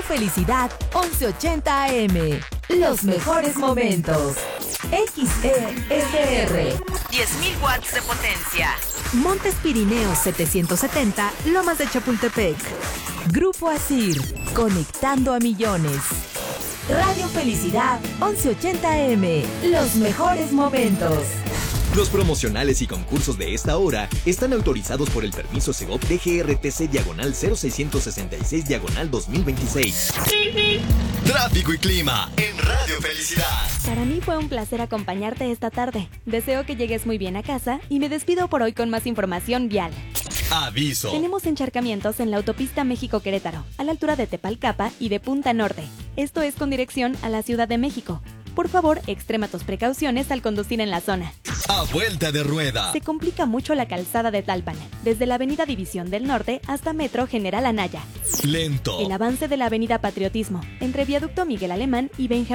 Felicidad 1180 AM. Los mejores momentos. XESR. 10.000 watts de potencia. Montes Pirineos 770, Lomas de Chapultepec. Grupo Asir, conectando a millones. Radio Felicidad 1180 AM. Los mejores momentos. Los promocionales y concursos de esta hora están autorizados por el permiso Segov DGRTC/0666/2026. Tráfico y clima en Radio Felicidad. Para mí fue un placer acompañarte esta tarde. Deseo que llegues muy bien a casa y me despido por hoy con más información vial. Aviso. Tenemos encharcamientos en la autopista México-Querétaro, a la altura de Tepalcapa y de Punta Norte. Esto es con dirección a la Ciudad de México. Por favor, extrema tus precauciones al conducir en la zona. A vuelta de rueda. Se complica mucho la calzada de Tlalpan, desde la avenida División del Norte hasta Metro General Anaya. Lento. El avance de la avenida Patriotismo, entre Viaducto Miguel Alemán y Benjamín